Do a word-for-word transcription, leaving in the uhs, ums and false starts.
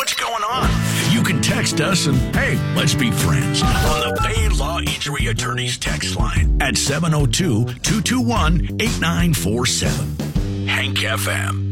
what's going on? You can text us and, hey, let's be friends on the Bay Law Injury Attorneys text line at seven oh two, two two one, eight nine four seven. Hank F M.